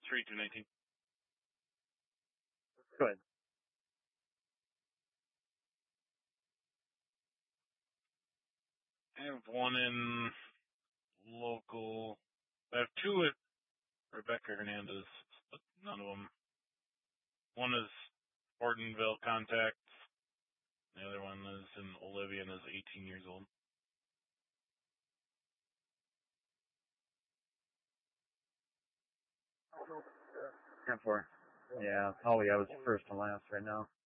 3219. Go ahead. I have one in local. I have two with Rebecca Hernandez, but none of them. One is Ortonville Contacts. The other one is in Olivia and is 18 years old. 10-4. Yeah, all we have is first and last right now.